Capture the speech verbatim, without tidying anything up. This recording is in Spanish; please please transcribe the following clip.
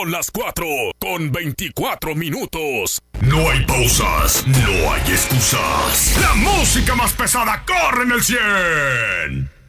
Son las cuatro con veinticuatro minutos. No hay pausas, no hay excusas. La música más pesada corre en el cien.